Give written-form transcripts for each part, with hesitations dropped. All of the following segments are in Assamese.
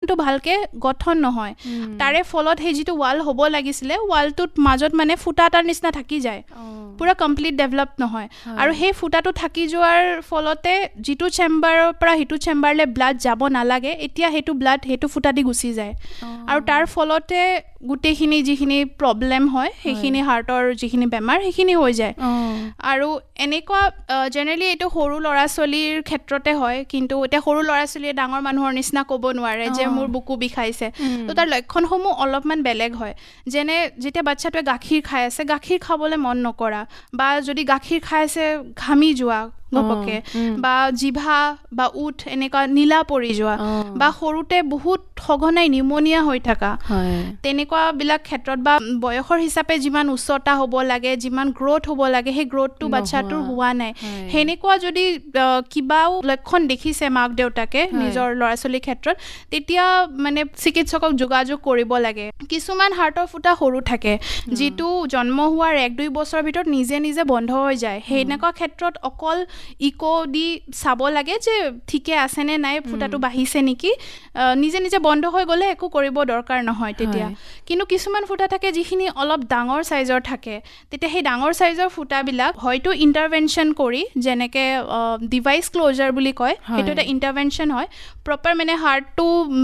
টো ভালকে গঠন নহয় তাৰে ফলত সেই যিটো ৱাল হ'ব লাগিছিলে ৱালটোত মাজত মানে ফুটা এটাৰ নিচিনা থাকি যায় পুৰা কমপ্লিট ডেভেলপ নহয় আৰু সেই ফুটাটো থাকি যোৱাৰ ফলতে যিটো চেম্বাৰৰ পৰা হিটো চেম্বাৰলে ব্লাড যাব নালাগে এতিয়া হেতু ব্লাড হেতু ফুটা দি গুচি যায় আৰু তাৰ ফলতে গুটেখিনি যিখিনি প্ৰবলেম হয় সেইখিনি হাৰ্টৰ যিখিনি বেমাৰ সেইখিনি হৈ যায় আৰু এনেকুৱা জেনেৰেলি এইটো সৰু ল'ৰা ছোৱালীৰ ক্ষেত্ৰতে হয় কিন্তু এতিয়া সৰু ল'ৰা ছোৱালীয়ে ডাঙৰ মানুহৰ নিচিনা ক'ব নোৱাৰে যে মোৰ বুকু বিষাইছে তো তাৰ লক্ষণসমূহ অলপমান বেলেগ হয় যেনে যেতিয়া বাচ্চাটোৱে গাখীৰ খাই আছে গাখীৰ খাবলৈ মন নকৰা বা যদি গাখীৰ খাই আছে ঘামি যোৱা গপকে বা জিভা বা উঠ এনেকুৱা নীলা পৰি যোৱা বা সৰুতে বহুত সঘনাই নিউমনিয়া হৈ থকা তেনেকুৱা বিলাক ক্ষেত্ৰত বা বয়সৰ হিচাপে যিমান উচ্চতা হ'ব লাগে যিমান গ্ৰোথ হ'ব লাগে সেই গ্ৰোথটো বাচ্চাটোৰ হোৱা নাই হেনেকুৱা যদি কিবাও লক্ষণ দেখিছে মাক দেউতাকে নিজৰ ল'ৰা ছোৱালীৰ ক্ষেত্ৰত তেতিয়া মানে চিকিৎসকক যোগাযোগ কৰিব লাগে কিছুমান হাৰ্টৰ ফুটা সৰু থাকে যিটো জন্ম হোৱাৰ 1-2 বছৰৰ ভিতৰত নিজে নিজে বন্ধ হৈ যায় হেনেকুৱা ক্ষেত্ৰত অকল ইকো দি চাব লাগে যে ঠিকে আছে নে নাই ফুটাটো বাঢ়িছে নেকি নিজে নিজে বন্ধ হৈ গলে একো কৰিব দৰকাৰ নহয় তেতিয়া কিন্তু কিছুমান ফুটা থাকে যিখিনি অলপ ডাঙৰ সাইজৰ থাকে তেতিয়া সেই ডাঙৰ সাইজৰ ফুটাবিলাক হয়তো ইন্টাৰভেনশন কৰি যেনেকে ডিভাইস ক্লোজাৰ বুলি কয় সেইটো এটা ইন্টাৰভেনশন হয় প্ৰপাৰ মানে হাৰ্টটো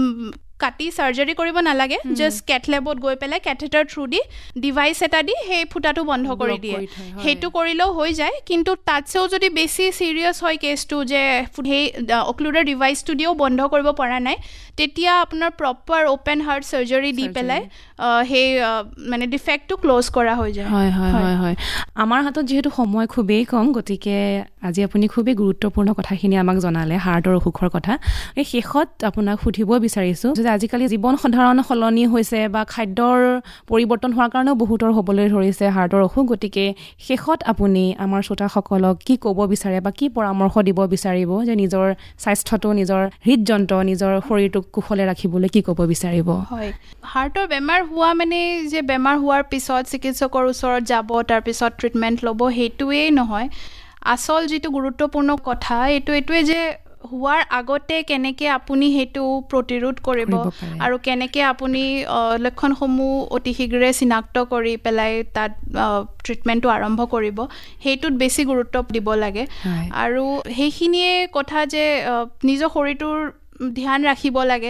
কাটি সাৰ্জাৰি কৰিব নালাগে জাস্ট কেথ ল্যাবত গৈ পেলাই ক্যাথেটাৰ থ্ৰু দি ডিভাইস এটা দি সেই ফুটাটো বন্ধ কৰি দিয়ে হেতু কৰিলেও হৈ যায় কিন্তু তাতছেও যদি বেছি সিৰিয়াস হয় কেছটো যে সেই অক্লুডাৰ ডিভাইসটো দিও বন্ধ কৰিব পৰা নাই তেতিয়া আপোনাৰ প্ৰপাৰ ওপেন হাৰ্ট সাৰ্জাৰি দি পেলাই সেই মানে ডিফেক্টটো ক্লোজ কৰা হৈ যায় হয় হয় হয় হয় আমাৰ হাতত যেহেতু সময় খুবেই কম গতিকে আজি আপুনি খুবেই গুৰুত্বপূৰ্ণ কথাখিনি আমাক জনালে হাৰ্টৰ অসুখৰ কথা এই শেষত আপোনাক সুধিব বিচাৰিছো যে আজিকালি জীৱন সাধাৰণ সলনি হৈছে বা খাদ্যৰ পৰিৱৰ্তন হোৱাৰ কাৰণেও বহুতৰ হ'বলৈ ধৰিছে হাৰ্টৰ অসুখ গতিকে শেষত আপুনি আমাৰ শ্ৰোতাসকলক কি ক'ব বিচাৰে বা কি পৰামৰ্শ দিব বিচাৰিব যে নিজৰ স্বাস্থ্যটো নিজৰ হৃদযন্ত্ৰ নিজৰ শৰীৰটোক কুশলে ৰাখিবলৈ কি ক'ব বিচাৰিব হয় হাৰ্টৰ বেমাৰ হোৱা মানে যে বেমাৰ হোৱাৰ পিছত চিকিৎসকৰ ওচৰত যাব তাৰ পিছত ট্ৰিটমেন্ট ল'ব হেতুৱেই নহয় আসল যেটো গুৰুত্বপূৰ্ণ কথা এটোৱে যে হোৱাৰ আগতে কেনেকে আপুনি হেতু প্ৰতিৰোধ কৰিব আৰু কেনেকে আপুনি লক্ষণসমূহ অতি শীঘ্ৰে চিনাক্ত কৰি পেলাই তাত ট্ৰিটমেন্টটো আৰম্ভ কৰিব হেতুত বেছি গুৰুত্ব দিব লাগে আৰু সেইখিনিয়ে কথা যে নিজৰ শৰীৰটোৰ ধ্যান ৰাখিব লাগে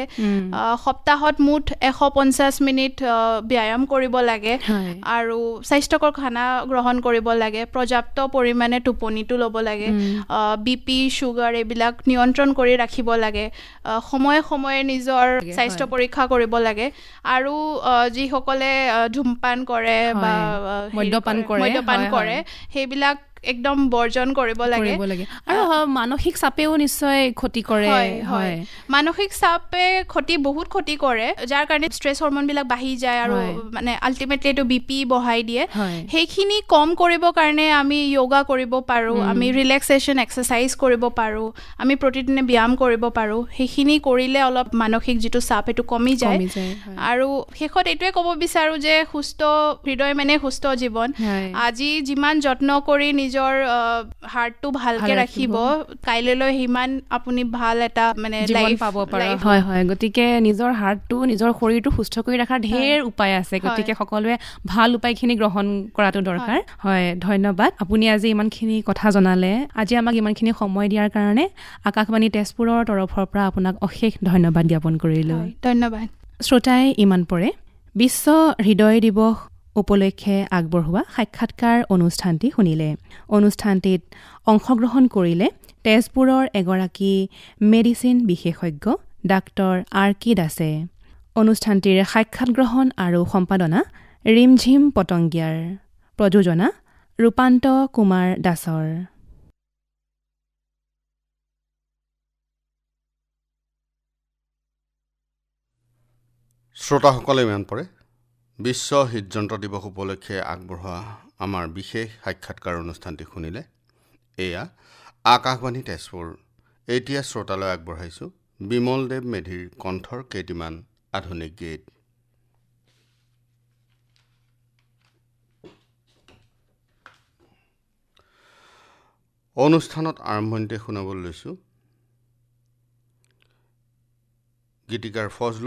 সপ্তাহত মুঠ 150 মিনিট ব্যায়াম কৰিব লাগে আৰু স্বাস্থ্যকৰ খানা গ্ৰহণ কৰিব লাগে পৰ্যাপ্ত পৰিমাণে টোপনিটো ল'ব লাগে বিপি সুগাৰ এইবিলাক নিয়ন্ত্ৰণ কৰি ৰাখিব লাগে সময়ে সময়ে নিজৰ স্বাস্থ্য পৰীক্ষা কৰিব লাগে আৰু যি সকলে ধূমপান কৰে বা মদ্যপান কৰে সেইবিলাক একদম বৰ্জন কৰিব লাগে আৰু মানসিক চাপেও নিশ্চয় ক্ষতি কৰে হয় মানসিক চাপে বহুত ক্ষতি কৰে যাৰ কাৰণে ষ্ট্ৰেছ হৰমন বিলাক বাঢ়ি যায় আৰু মানে আলটিমেটলি এটো বিপি বঢ়াই দিয়ে সেইখিনি কম কৰিব কাৰণে আমি যোগা কৰিব পাৰো আমি ৰিলেক্সেশন এক্সাৰসাইজ কৰিব পাৰো আমি প্ৰতিদিনে ব্যায়াম কৰিব পাৰো সেইখিনি কৰিলে অলপ মানসিক যেটো চাপ এটো কমি যায় আৰু শেষত এটোৱে ক'ব বিচাৰো যে সুস্থ হৃদয় মানে সুস্থ জীৱন আজি যিমান যত্ন কৰি নিজৰ হাৰ্টটো ভালকে ৰাখিব কাইলৈ হিমান আপুনি ভাল এটা মানে লাইফ পাব পাৰে হয় হয় গতিকে নিজৰ হাৰ্টটো নিজৰ শৰীৰটো সুস্থ কৰি ৰাখাৰ ঢেৰ উপায় আছে গতিকে সকলোৱে ভাল উপায়খিনি গ্ৰহণ কৰাটো দৰকাৰ হয় ধন্যবাদ আপুনি আজি ইমানখিনি কথা জনালে আজি আমাক ইমানখিনি সময় দিয়াৰ কাৰণে আকাশবাণী তেজপুৰৰ তৰফৰ পৰা আপোনাক অশেষ ধন্যবাদ জ্ঞাপন কৰিলো ধন্যবাদ শ্ৰোতাই ইমান পৰে বিশ্ব হৃদয় দিৱস উপলক্ষে আগবঢ়োৱা সাক্ষাৎকাৰ অনুষ্ঠানটি শুনিলে অনুষ্ঠানটিত অংশগ্ৰহণ কৰিলে তেজপুৰৰ এগৰাকী মেডিচিন বিশেষজ্ঞ ডাক্তৰ আৰ.কে. দাসে অনুষ্ঠানটিৰ সাক্ষাৎ গ্ৰহণ আৰু সম্পাদনা ৰিমঝিম পটংগিয়াৰ প্ৰযোজনা ৰূপান্ত কুমাৰ দাসৰ শ্ৰোতাসকলে ইমান পৰে বিশ্ব হৃদযন্ত্ৰ দিৱস উপলক্ষে আগবঢ়োৱা আমাৰ বিশেষ সাক্ষাৎকাৰ অনুষ্ঠানটি শুনিলে এয়া আকাশবাণী তেজপুৰ এতিয়া শ্ৰোতালৈ আগবঢ়াইছো বিমল দেৱ মেধিৰ কণ্ঠৰ কেইটিমান আধুনিক গীত অনুষ্ঠানত আৰম্ভণিতে শুনাবলৈ লৈছো গীতিকাৰ ফজলুল